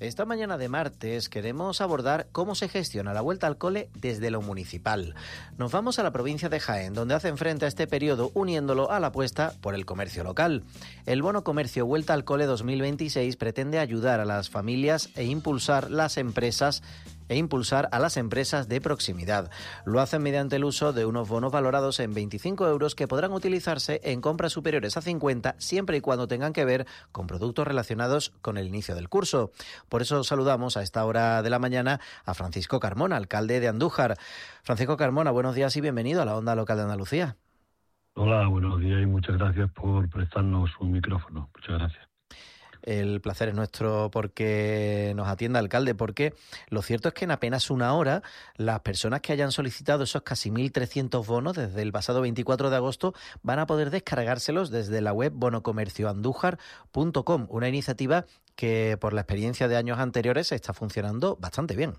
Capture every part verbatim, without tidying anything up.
Esta mañana de martes queremos abordar cómo se gestiona la vuelta al cole desde lo municipal. Nos vamos a la provincia de Jaén, donde hacen frente a este periodo uniéndolo a la apuesta por el comercio local. El bono comercio Vuelta al Cole dos mil veintiséis pretende ayudar a las familias e impulsar las empresas e impulsar a las empresas de proximidad. Lo hacen mediante el uso de unos bonos valorados en veinticinco euros que podrán utilizarse en compras superiores a cincuenta siempre y cuando tengan que ver con productos relacionados con el inicio del curso. Por eso saludamos a esta hora de la mañana a Francisco Carmona, alcalde de Andújar. Francisco Carmona, buenos días y bienvenido a la Onda Local de Andalucía. Hola, buenos días y muchas gracias por prestarnos un micrófono. Muchas gracias. El placer es nuestro porque nos atienda, alcalde, porque lo cierto es que en apenas una hora las personas que hayan solicitado esos casi mil trescientos bonos desde el pasado veinticuatro de agosto van a poder descargárselos desde la web bono comercio andújar punto com, una iniciativa que por la experiencia de años anteriores está funcionando bastante bien.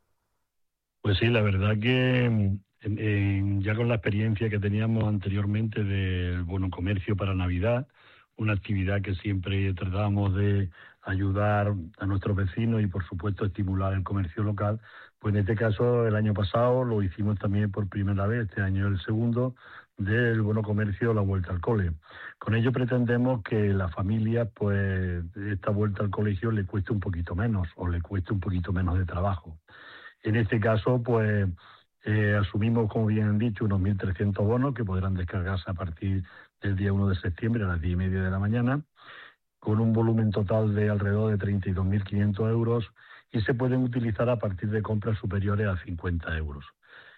Pues sí, la verdad que en, en, ya con la experiencia que teníamos anteriormente del bono comercio para Navidad, una actividad que siempre tratábamos de ayudar a nuestros vecinos y, por supuesto, estimular el comercio local, pues en este caso, el año pasado lo hicimos también por primera vez, este año el segundo, del bono comercio La Vuelta al Cole. Con ello pretendemos que la familia, pues, esta vuelta al colegio le cueste un poquito menos o le cueste un poquito menos de trabajo. En este caso, pues, eh, asumimos, como bien han dicho, unos mil trescientos bonos que podrán descargarse a partir del día uno de septiembre a las diez y media de la mañana, con un volumen total de alrededor de treinta y dos mil quinientos euros y se pueden utilizar a partir de compras superiores a cincuenta euros.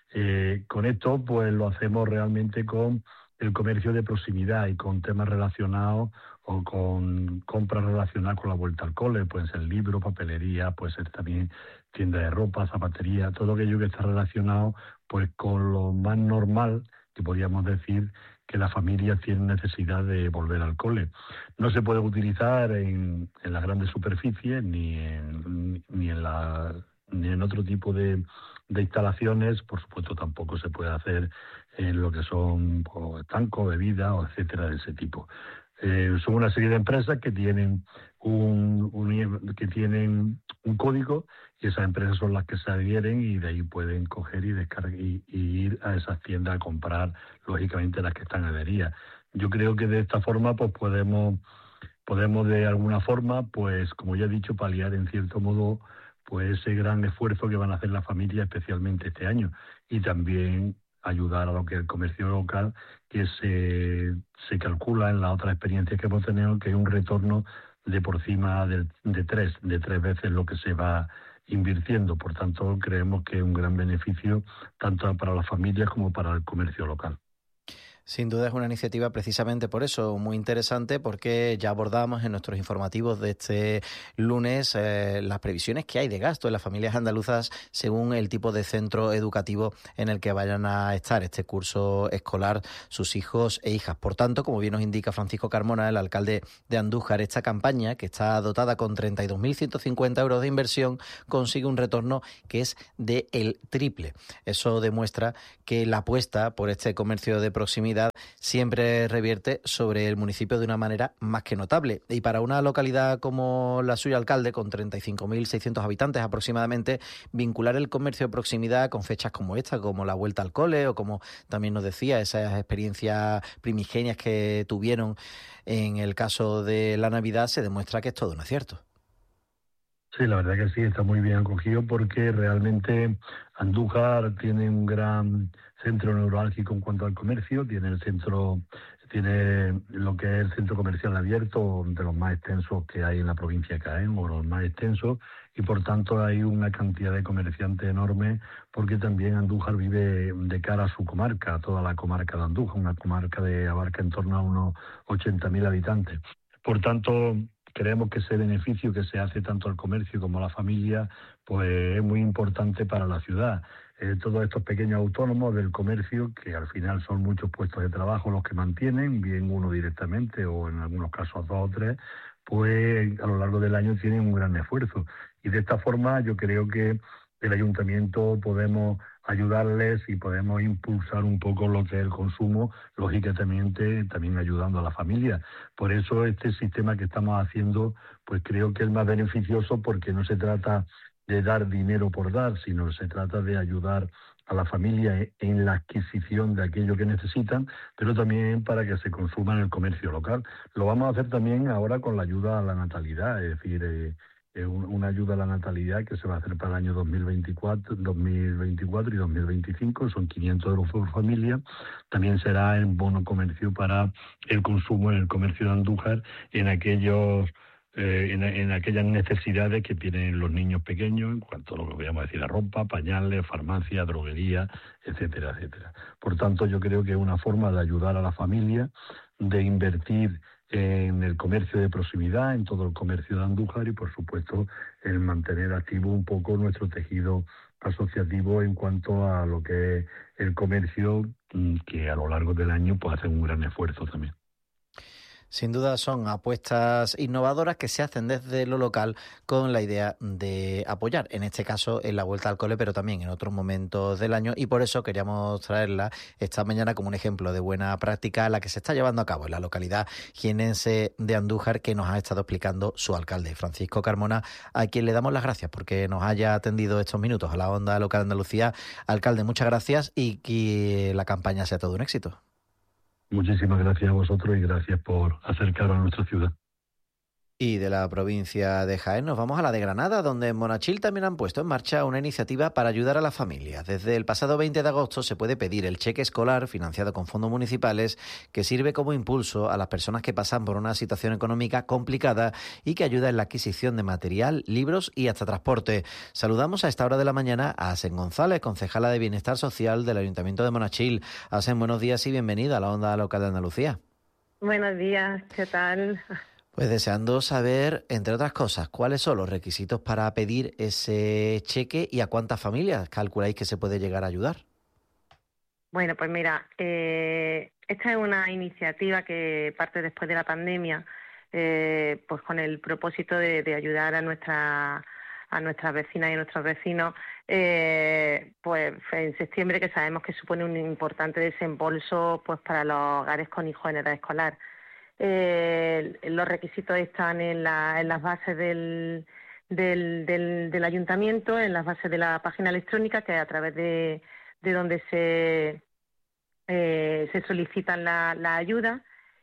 Eh, con esto, pues lo hacemos realmente con el comercio de proximidad y con temas relacionados o con compras relacionadas con la vuelta al cole, pueden ser libros, papelería, puede ser también tienda de ropa, zapatería, todo aquello que está relacionado pues con lo más normal que podríamos decir que las familias tienen necesidad de volver al cole. No se puede utilizar en, en las grandes superficies ni en, ni en, la, ni en otro tipo de, de instalaciones. Por supuesto, tampoco se puede hacer en lo que son pues, estancos, bebidas, o etcétera, de ese tipo. Eh, son una serie de empresas que tienen un, un que tienen un código y esas empresas son las que se adhieren y de ahí pueden coger y descargar y, y ir a esas tiendas a comprar, lógicamente, las que están adheridas. Yo creo que de esta forma pues podemos podemos de alguna forma, pues como ya he dicho, paliar en cierto modo pues ese gran esfuerzo que van a hacer las familias, especialmente este año, y también ayudar a lo que es el comercio local, que se, se calcula en las otras experiencias que hemos tenido que hay un retorno de por encima de, de tres, de tres veces lo que se va invirtiendo. Por tanto, creemos que es un gran beneficio tanto para las familias como para el comercio local. Sin duda es una iniciativa precisamente por eso, muy interesante, porque ya abordamos en nuestros informativos de este lunes eh, las previsiones que hay de gasto en las familias andaluzas según el tipo de centro educativo en el que vayan a estar este curso escolar sus hijos e hijas. Por tanto, como bien nos indica Francisco Carmona, el alcalde de Andújar, esta campaña, que está dotada con treinta y dos mil ciento cincuenta euros de inversión, consigue un retorno que es de el triple. Eso demuestra que la apuesta por este comercio de proximidad siempre revierte sobre el municipio de una manera más que notable. Y para una localidad como la suya, alcalde, con treinta y cinco mil seiscientos habitantes aproximadamente, vincular el comercio de proximidad con fechas como esta, como la vuelta al cole o como también nos decía, esas experiencias primigenias que tuvieron en el caso de la Navidad, se demuestra que es todo un acierto. Sí, la verdad que sí, está muy bien acogido porque realmente Andújar tiene un gran centro neurálgico en cuanto al comercio, tiene el centro, tiene lo que es el centro comercial abierto, de los más extensos que hay en la provincia de Jaén, o los más extensos, y por tanto hay una cantidad de comerciantes enorme, porque también Andújar vive de cara a su comarca, a toda la comarca de Andújar, una comarca que abarca en torno a unos ochenta mil habitantes. Por tanto, creemos que ese beneficio que se hace tanto al comercio como a la familia, pues es muy importante para la ciudad. Eh, todos estos pequeños autónomos del comercio, que al final son muchos puestos de trabajo los que mantienen, bien uno directamente o en algunos casos dos o tres, pues a lo largo del año tienen un gran esfuerzo. Y de esta forma yo creo que el ayuntamiento podemos ayudarles y podemos impulsar un poco lo que es el consumo, lógicamente también ayudando a la familia. Por eso este sistema que estamos haciendo, pues creo que es más beneficioso, porque no se trata de dar dinero por dar, sino se trata de ayudar a la familia en la adquisición de aquello que necesitan, pero también para que se consuma en el comercio local. Lo vamos a hacer también ahora con la ayuda a la natalidad, es decir, eh, eh, una ayuda a la natalidad que se va a hacer para el año dos mil veinticuatro, dos mil veinticuatro y dos mil veinticinco, son quinientos euros por familia. También será el bono comercio para el consumo en el comercio de Andújar, en aquellos Eh, en, en aquellas necesidades que tienen los niños pequeños, en cuanto a lo que podríamos decir a ropa, pañales, farmacia, droguería, etcétera, etcétera. Por tanto, yo creo que es una forma de ayudar a la familia, de invertir en el comercio de proximidad, en todo el comercio de Andújar y, por supuesto, en mantener activo un poco nuestro tejido asociativo en cuanto a lo que es el comercio, que a lo largo del año pues hace un gran esfuerzo también. Sin duda son apuestas innovadoras que se hacen desde lo local con la idea de apoyar, en este caso en la vuelta al cole, pero también en otros momentos del año, y por eso queríamos traerla esta mañana como un ejemplo de buena práctica, la que se está llevando a cabo en la localidad jienense de Andújar, que nos ha estado explicando su alcalde, Francisco Carmona, a quien le damos las gracias porque nos haya atendido estos minutos a la Onda Local de Andalucía. Alcalde, muchas gracias y que la campaña sea todo un éxito. Muchísimas gracias a vosotros y gracias por acercaros a nuestra ciudad. Y de la provincia de Jaén nos vamos a la de Granada, donde en Monachil también han puesto en marcha una iniciativa para ayudar a las familias. Desde el pasado veinte de agosto se puede pedir el cheque escolar financiado con fondos municipales, que sirve como impulso a las personas que pasan por una situación económica complicada y que ayuda en la adquisición de material, libros y hasta transporte. Saludamos a esta hora de la mañana a Asen González, concejala de Bienestar Social del Ayuntamiento de Monachil. Asen, buenos días y bienvenida a la Onda Local de Andalucía. Buenos días, ¿qué tal? Pues deseando saber, entre otras cosas, cuáles son los requisitos para pedir ese cheque y a cuántas familias calculáis que se puede llegar a ayudar. Bueno, pues mira, eh, esta es una iniciativa que parte después de la pandemia, eh, pues con el propósito de, de ayudar a nuestra a nuestras vecinas y a nuestros vecinos, eh, pues en septiembre, que sabemos que supone un importante desembolso pues para los hogares con hijos en edad escolar. Eh, los requisitos están en, la, en las bases del, del, del, del ayuntamiento, en las bases de la página electrónica, que es a través de, de donde se, eh, se solicitan la, la ayuda.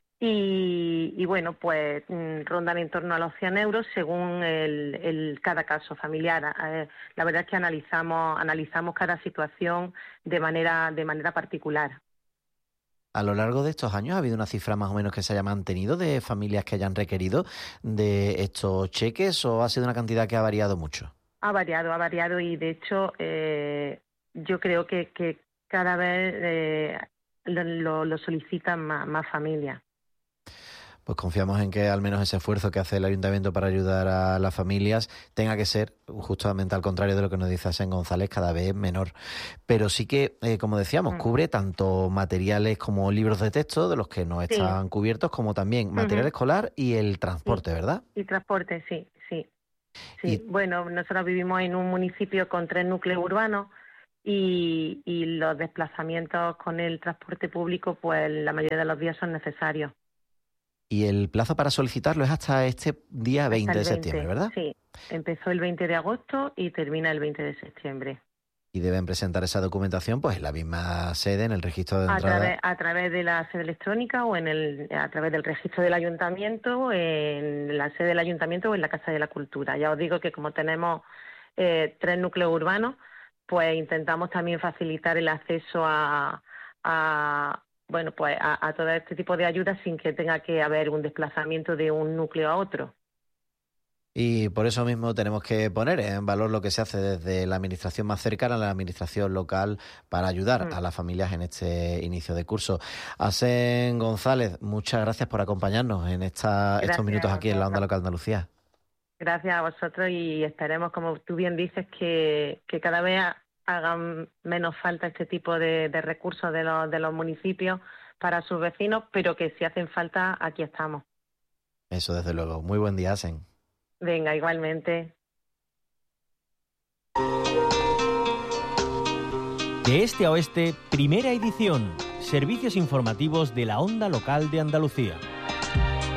Y, y bueno, pues rondan en torno a los cien euros según el, el cada caso familiar. Eh, la verdad es que analizamos analizamos cada situación de manera de manera particular. A lo largo de estos años, ¿ha habido una cifra más o menos que se haya mantenido de familias que hayan requerido de estos cheques, o ha sido una cantidad que ha variado mucho? Ha variado, ha variado y de hecho eh, yo creo que, que cada vez eh, lo, lo solicitan más, más familias. Pues confiamos en que al menos ese esfuerzo que hace el Ayuntamiento para ayudar a las familias tenga que ser, justamente al contrario de lo que nos dice Asen González, cada vez menor. Pero sí que, eh, como decíamos, mm. cubre tanto materiales como libros de texto, de los que no están sí. cubiertos, como también material uh-huh. escolar y el transporte, sí. ¿verdad? Y transporte, sí, sí. sí. Y... Bueno, nosotros vivimos en un municipio con tres núcleos urbanos y, y los desplazamientos con el transporte público, pues la mayoría de los días son necesarios. Y el plazo para solicitarlo es hasta este día veinte, veinte de septiembre, ¿verdad? Sí, empezó el veinte de agosto y termina el veinte de septiembre. Y deben presentar esa documentación pues en la misma sede, en el registro de a entrada. Través, a través de la sede electrónica o en el a través del registro del ayuntamiento, en la sede del ayuntamiento o en la Casa de la Cultura. Ya os digo que como tenemos eh, tres núcleos urbanos, pues intentamos también facilitar el acceso a... a bueno, pues a, a todo este tipo de ayudas sin que tenga que haber un desplazamiento de un núcleo a otro. Y por eso mismo tenemos que poner en valor lo que se hace desde la administración más cercana, la administración local, para ayudar mm. a las familias en este inicio de curso. Asen González, muchas gracias por acompañarnos en esta, estos minutos aquí en la Onda Local de Andalucía. Gracias a vosotros y esperemos, como tú bien dices, que, que cada vez hagan menos falta este tipo de, de recursos de los, de los municipios para sus vecinos, pero que si hacen falta, aquí estamos. Eso desde luego. Muy buen día, Asen. Venga, igualmente. De este a oeste, primera edición. Servicios informativos de la Onda Local de Andalucía.